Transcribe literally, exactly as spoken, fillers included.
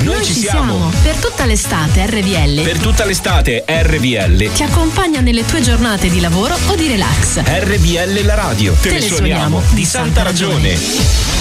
Noi, Noi ci siamo. siamo. Per tutta l'estate R V L. Per tutta l'estate R V L. Ti accompagna nelle tue giornate di lavoro o di relax. R V L la radio. Te, Te le suoniamo di santa ragione.